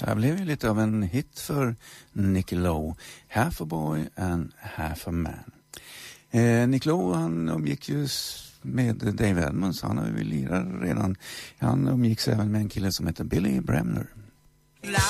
Det här blev ju lite av en hit för Nick Lowe. Half a boy and half a man. Nick Lowe, han umgick ju med Dave Edmunds. Han har ju lirat redan. Han umgicks även med en kille som heter Billy Bremner.